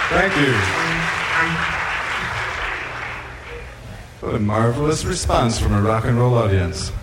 Thank you. What a marvelous response from a rock and roll audience.